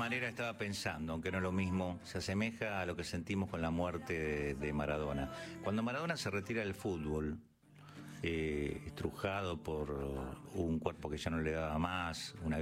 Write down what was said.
manera estaba pensando, aunque no es lo mismo, se asemeja a lo que sentimos con la muerte de Maradona. Cuando Maradona se retira del fútbol, estrujado por un cuerpo que ya no le daba más, una